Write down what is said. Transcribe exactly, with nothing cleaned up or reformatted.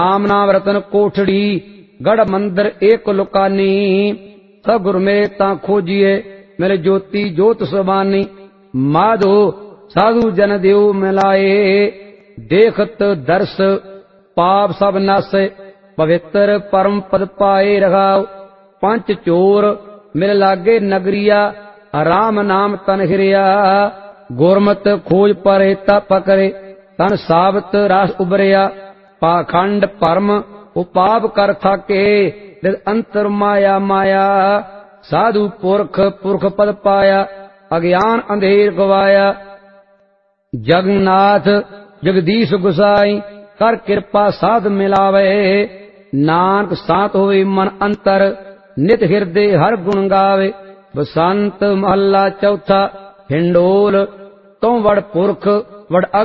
नाम नाम रतन कोठड़ी गढ़ मंदिर एक लुकानी। सब गुर में ता खोजिए मेरे ज्योति जोत सुबानी। माधो साधु जन देव मिलाए देखत दर्श पाप सब नासे। पवित्र परम पद पाए रखाओ पंच चोर मिल लागे नगरिया। राम नाम तन हिरिया गुरमत खोज परे तप करे। तन साबत रास उबरिया पाखंड परम उपाप कर थाके। अंतर माया माया साधु पुरख पुरख पद पाया। अज्ञान अंधेर गवाया जगन्नाथ जगदीश गुसाई। कर कृपा साध मिलावे नानक सात होवे मन अंतर। नित हृदय हर गुण गावे। बसंत महला चौथा हिंडोल तो वड़ पुरख वड़